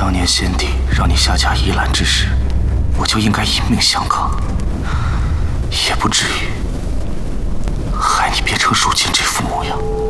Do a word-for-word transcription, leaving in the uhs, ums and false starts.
当年先帝让你下嫁依兰之时，我就应该引命相抗，也不至于害你变成如今这副模样。